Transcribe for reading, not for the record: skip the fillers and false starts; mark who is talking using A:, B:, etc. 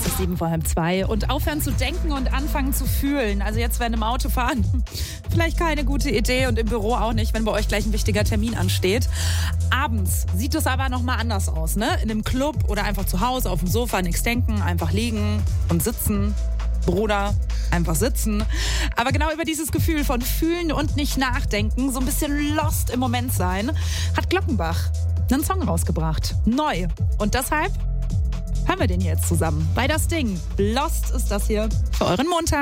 A: Es ist 7:30. Und aufhören zu denken und anfangen zu fühlen. Also jetzt während im Auto fahren, vielleicht keine gute Idee und im Büro auch nicht, wenn bei euch gleich ein wichtiger Termin ansteht. Abends sieht es aber nochmal anders aus, ne? In einem Club oder einfach zu Hause auf dem Sofa, nichts denken, einfach liegen und sitzen. Bruder, einfach sitzen. Aber genau über dieses Gefühl von fühlen und nicht nachdenken, so ein bisschen lost im Moment sein, hat Glockenbach einen Song rausgebracht. Neu. Und deshalb hören wir den jetzt zusammen. Bei Das Ding. Lost ist das hier für euren Montag.